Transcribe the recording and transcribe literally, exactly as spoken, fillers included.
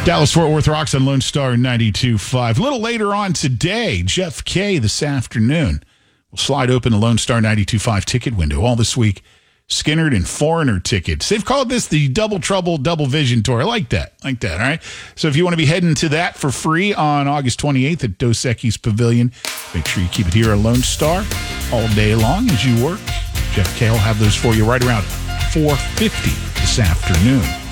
Dallas-Fort Worth rocks on Lone Star ninety-two point five. A little later on today, Jeff K. this afternoon will slide open the Lone Star ninety-two point five ticket window. All this week, Skinnerd and Foreigner tickets. They've called this the Double Trouble Double Vision Tour. I like that. I like that, all right? So if you want to be heading to that for free on August twenty-eighth at Dos Equis Pavilion, make sure you keep it here at Lone Star all day long as you work. Jeff K. will have those for you right around four fifty this afternoon.